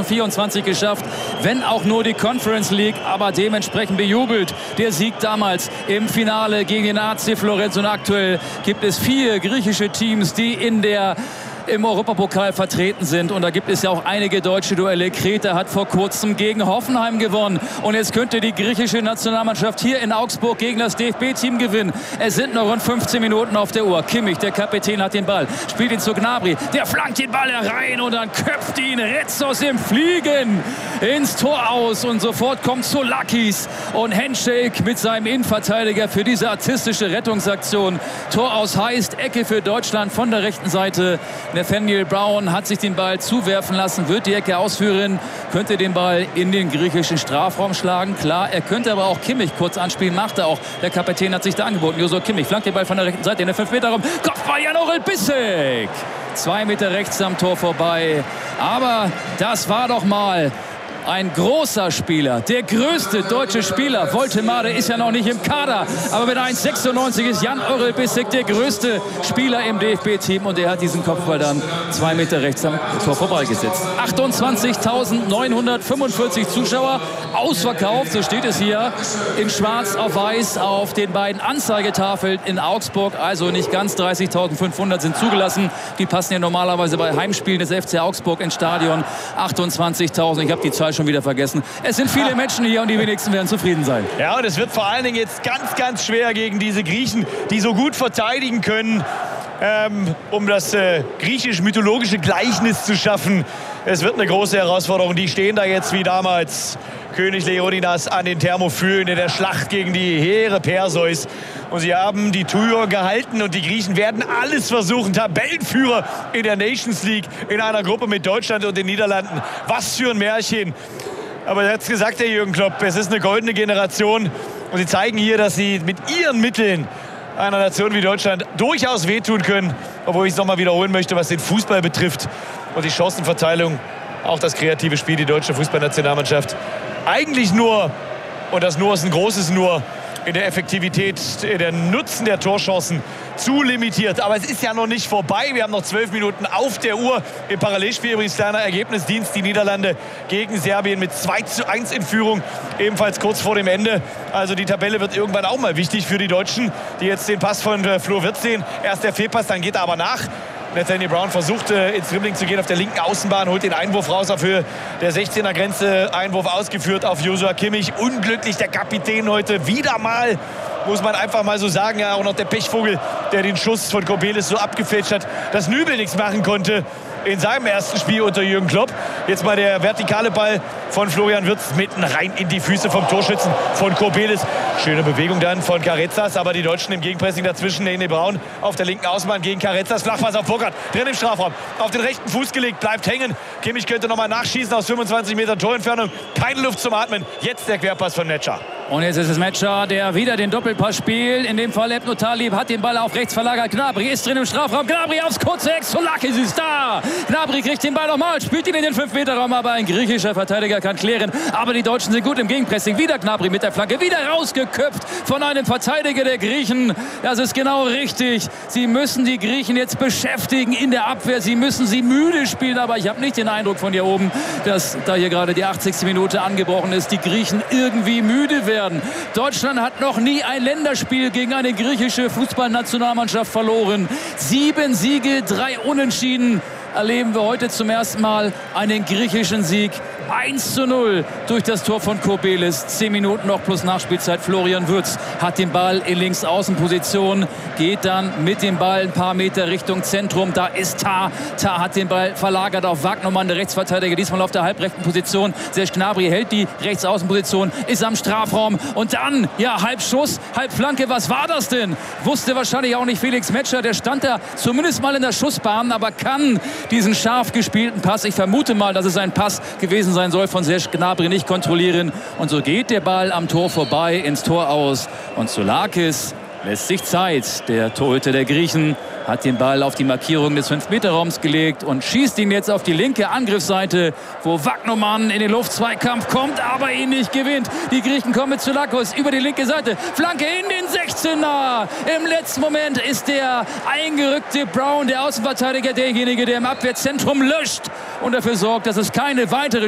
24 geschafft, wenn auch nur die Conference League, aber dementsprechend bejubelt. Der Sieg damals im Finale gegen den AC Florenz, und aktuell gibt es 4 griechische Teams, die im Europapokal vertreten sind, und da gibt es ja auch einige deutsche Duelle. Kreta hat vor kurzem gegen Hoffenheim gewonnen, und jetzt könnte die griechische Nationalmannschaft hier in Augsburg gegen das DFB-Team gewinnen. Es sind noch rund 15 Minuten auf der Uhr. Kimmich, der Kapitän, hat den Ball, spielt ihn zu Gnabry, der flankt den Ball herein und dann köpft ihn Retzos im Fliegen ins Tor aus, und sofort kommt Solakis und Handshake mit seinem Innenverteidiger für diese artistische Rettungsaktion. Tor aus heißt Ecke für Deutschland von der rechten Seite. Nathaniel Brown hat sich den Ball zuwerfen lassen, wird die Ecke ausführen, könnte den Ball in den griechischen Strafraum schlagen. Klar, er könnte aber auch Kimmich kurz anspielen, macht er auch. Der Kapitän hat sich da angeboten. Josua Kimmich flankt den Ball von der rechten Seite in den 5-Meter-Raum. Kopfball Jan Orel-Bissek. 2 Meter rechts am Tor vorbei. Aber das war doch mal ein großer Spieler, der größte deutsche Spieler. Woltemade ist ja noch nicht im Kader, aber mit 1,96 ist Jan Orel-Bissek der größte Spieler im DFB-Team, und er hat diesen Kopfball dann 2 Meter rechts am Tor vorbeigesetzt. 28.945 Zuschauer, ausverkauft, so steht es hier in schwarz auf weiß auf den beiden Anzeigetafeln in Augsburg. Also nicht ganz 30.500 sind zugelassen. Die passen ja normalerweise bei Heimspielen des FC Augsburg ins Stadion. 28.000, ich habe die Zahl schon wieder vergessen. Es sind viele Menschen hier, und die wenigsten werden zufrieden sein. Ja, und es wird vor allen Dingen jetzt ganz, ganz schwer gegen diese Griechen, die so gut verteidigen können, um das griechisch-mythologische Gleichnis zu schaffen. Es wird eine große Herausforderung. Die stehen da jetzt wie damals König Leonidas an den Thermophylen in der Schlacht gegen die Heere Perseus. Und sie haben die Tür gehalten, und die Griechen werden alles versuchen. Tabellenführer in der Nations League in einer Gruppe mit Deutschland und den Niederlanden. Was für ein Märchen. Aber er hat es gesagt, der Jürgen Klopp, es ist eine goldene Generation. Und sie zeigen hier, dass sie mit ihren Mitteln einer Nation wie Deutschland durchaus wehtun können. Obwohl ich es nochmal wiederholen möchte, was den Fußball betrifft und die Chancenverteilung, auch das kreative Spiel, die deutsche Fußballnationalmannschaft. Eigentlich nur, und das Nur ist ein großes Nur, in der Effektivität, der Nutzen der Torchancen zu limitiert. Aber es ist ja noch nicht vorbei. Wir haben noch 12 Minuten auf der Uhr. Im Parallelspiel übrigens kleiner Ergebnisdienst. Die Niederlande gegen Serbien mit 2:1 in Führung. Ebenfalls kurz vor dem Ende. Also die Tabelle wird irgendwann auch mal wichtig für die Deutschen, die jetzt den Pass von Flo Wirtz sehen. Erst der Fehlpass, dann geht er aber nach. Nathaniel Brown versucht ins Dribbling zu gehen auf der linken Außenbahn, holt den Einwurf raus auf Höhe der 16er Grenze. Einwurf ausgeführt auf Josua Kimmich. Unglücklich der Kapitän heute wieder mal, muss man einfach mal so sagen. Ja, auch noch der Pechvogel, der den Schuss von Kobelis so abgefälscht hat, dass Nübel nichts machen konnte in seinem ersten Spiel unter Jürgen Klopp. Jetzt mal der vertikale Ball von Florian Wirtz mitten rein in die Füße vom Torschützen von Kobelis. Schöne Bewegung dann von Carretzas, aber die Deutschen im Gegenpressing dazwischen. Nathaniel Brown auf der linken Außenbahn gegen Carretzas. Flachpass auf Burkhardt, drin im Strafraum. Auf den rechten Fuß gelegt, bleibt hängen. Kimmich könnte nochmal nachschießen aus 25 Metern Torentfernung. Keine Luft zum Atmen. Jetzt der Querpass von Metscher. Und jetzt ist es Metscher, der wieder den Doppelpass spielt. In dem Fall Ebno Talib hat den Ball auf rechts verlagert. Gnabry ist drin im Strafraum. Gnabry aufs kurze Eck. Solakis ist da. Gnabry kriegt den Ball nochmal, spielt ihn in den 5-Meter-Raum, aber ein griechischer Verteidiger kann klären. Aber die Deutschen sind gut im Gegenpressing. Wieder Gnabry mit der Flanke, wieder rausgeköpft von einem Verteidiger der Griechen. Das ist genau richtig. Sie müssen die Griechen jetzt beschäftigen in der Abwehr. Sie müssen sie müde spielen, aber ich habe nicht den Eindruck von hier oben, dass da hier gerade die 80. Minute angebrochen ist, die Griechen irgendwie müde werden. Deutschland hat noch nie ein Länderspiel gegen eine griechische Fußballnationalmannschaft verloren. 7 Siege, 3 Unentschieden. Erleben wir heute zum ersten Mal einen griechischen Sieg. 1:0 durch das Tor von Kobelis. 10 Minuten noch plus Nachspielzeit. Florian Wirtz hat den Ball in Linksaußenposition, geht dann mit dem Ball ein paar Meter Richtung Zentrum. Da ist Tah. Tah hat den Ball verlagert auf Wagnermann, der Rechtsverteidiger, diesmal auf der halbrechten Position. Serge Gnabry hält die Rechtsaußenposition, ist am Strafraum und dann, ja, halb Schuss, halb Flanke. Was war das denn? Wusste wahrscheinlich auch nicht Felix Metscher. Der stand da zumindest mal in der Schussbahn, aber kann diesen scharf gespielten Pass, ich vermute mal, dass es ein Pass gewesen sein soll, von Serge Gnabry nicht kontrollieren. Und so geht der Ball am Tor vorbei, ins Tor aus. Und Solakis lässt sich Zeit. Der Torhüter der Griechen hat den Ball auf die Markierung des 5-Meter-Raums gelegt und schießt ihn jetzt auf die linke Angriffsseite, wo Wagnermann in den Luftzweikampf kommt, aber ihn nicht gewinnt. Die Griechen kommen mit Solakis über die linke Seite. Flanke in den 16er. Im letzten Moment ist der eingerückte Brown, der Außenverteidiger, derjenige, der im Abwehrzentrum löscht und dafür sorgt, dass es keine weitere